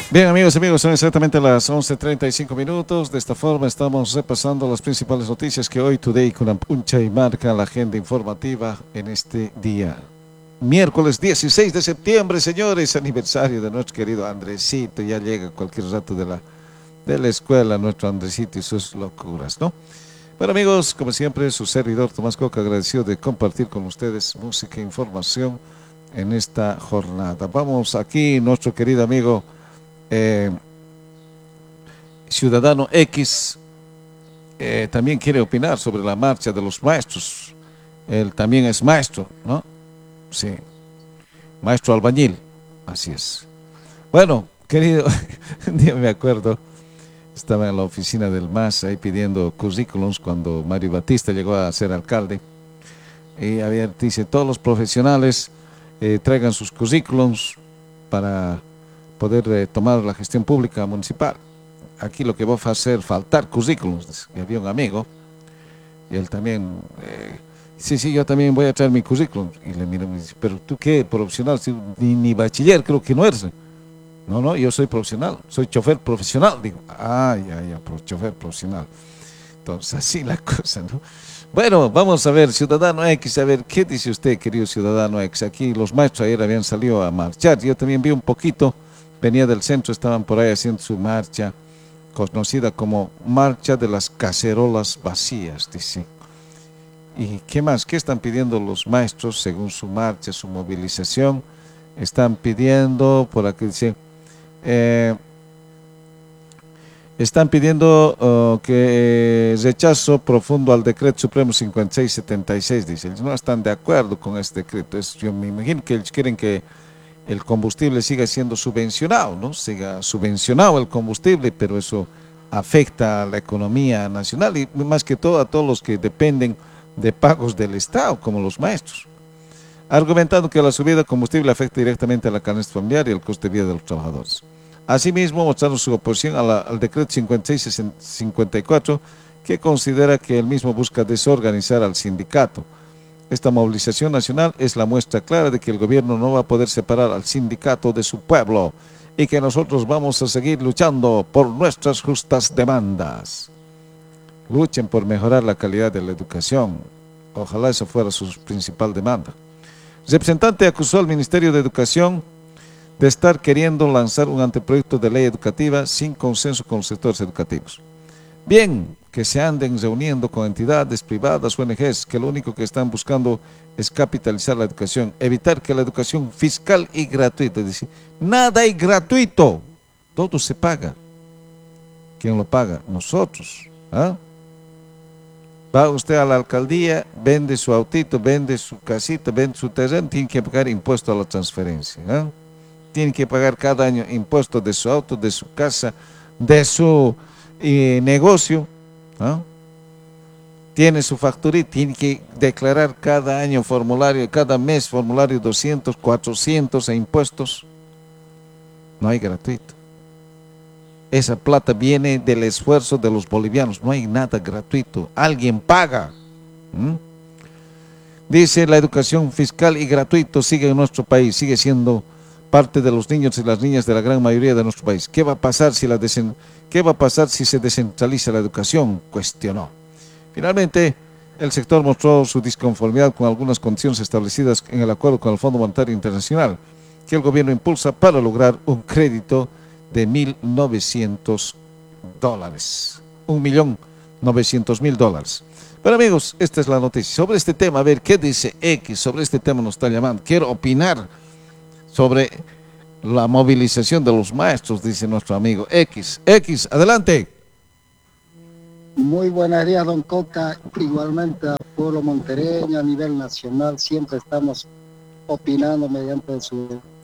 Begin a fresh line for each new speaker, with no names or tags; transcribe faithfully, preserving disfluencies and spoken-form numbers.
Bien, amigos y amigos, son exactamente las once treinta y cinco minutos. De esta forma estamos repasando las principales noticias que hoy Today con Puncha y marca la agenda informativa en este día. Miércoles dieciséis de septiembre, señores, aniversario de nuestro querido Andresito. Ya llega cualquier rato de la, de la escuela nuestro Andresito y sus locuras, ¿no? Bueno, amigos, como siempre, su servidor Tomás Coca, agradecido de compartir con ustedes música e información en esta jornada. Vamos aquí, nuestro querido amigo eh, Ciudadano X eh, también quiere opinar sobre la marcha de los maestros. Él también es maestro, ¿no? Sí, maestro albañil, así es. Bueno, querido, un día me acuerdo, estaba en la oficina del M A S ahí pidiendo currículums cuando Mario Batista llegó a ser alcalde. Y había, dice, todos los profesionales eh, traigan sus currículums para poder eh, tomar la gestión pública municipal. Aquí lo que va a hacer faltar currículums. Y había un amigo, y él también, eh, sí, sí, yo también voy a traer mi currículum. Y le miro y me dice, pero tú qué, profesional, si, ni, ni bachiller creo que no eres. No, no, yo soy profesional, soy chofer profesional. Digo, ah, ya, ya, chofer profesional. Entonces, así la cosa, ¿no? Bueno, vamos a ver, Ciudadano X, a ver, ¿qué dice usted, querido Ciudadano X? Aquí los maestros ayer habían salido a marchar, yo también vi un poquito, venía del centro, estaban por ahí haciendo su marcha, conocida como Marcha de las Cacerolas Vacías, dice. ¿Y qué más? ¿Qué están pidiendo los maestros según su marcha, su movilización? Están pidiendo, por aquí dice, eh, están pidiendo uh, que eh, rechazo profundo al decreto supremo cincuenta y seis setenta y seis, dice. Ellos no están de acuerdo con este decreto. Es, yo me imagino que ellos quieren que el combustible siga siendo subvencionado, ¿no? Siga subvencionado el combustible, pero eso afecta a la economía nacional y más que todo a todos los que dependen de pagos del Estado, como los maestros. Argumentando que la subida del combustible afecta directamente a la canasta familiar y el coste de vida de los trabajadores. Asimismo, mostraron su oposición a la, al decreto cincuenta y seis cincuenta y cuatro, que considera que el mismo busca desorganizar al sindicato. Esta movilización nacional es la muestra clara de que el gobierno no va a poder separar al sindicato de su pueblo y que nosotros vamos a seguir luchando por nuestras justas demandas. Luchen por mejorar la calidad de la educación. Ojalá esa fuera su principal demanda. El representante acusó al Ministerio de Educación de estar queriendo lanzar un anteproyecto de ley educativa sin consenso con los sectores educativos. Bien, que se anden reuniendo con entidades privadas, O N Ges, que lo único que están buscando es capitalizar la educación, evitar que la educación fiscal y gratuita, es decir, nada es gratuito, todo se paga. ¿Quién lo paga? Nosotros. ¿Ah? Va usted a la alcaldía, vende su autito, vende su casita, vende su terreno, tiene que pagar impuesto a la transferencia. ¿Ah? Tiene que pagar cada año impuestos de su auto, de su casa, de su eh, negocio, ¿no? Tiene su facturita, tiene que declarar cada año formulario, cada mes formulario doscientos, cuatrocientos e impuestos. No hay gratuito. Esa plata viene del esfuerzo de los bolivianos, no hay nada gratuito, alguien paga. ¿Mm? Dice, la educación fiscal y gratuito sigue en nuestro país, sigue siendo parte de los niños y las niñas de la gran mayoría de nuestro país. ¿Qué va a pasar si, la desen... ¿Qué va a pasar si se descentraliza la educación? Cuestionó. Finalmente, el sector mostró su disconformidad con algunas condiciones establecidas en el acuerdo con el Fondo Monetario Internacional, que el gobierno impulsa para lograr un crédito de mil novecientos dólares. Un millón novecientos mil dólares. Pero amigos, esta es la noticia. Sobre este tema, a ver, ¿qué dice X? Sobre este tema nos está llamando. Quiero opinar sobre la movilización de los maestros, dice nuestro amigo X. X, adelante.
Muy buenos días, don Coca. Igualmente al pueblo montereño a nivel nacional, siempre estamos opinando mediante su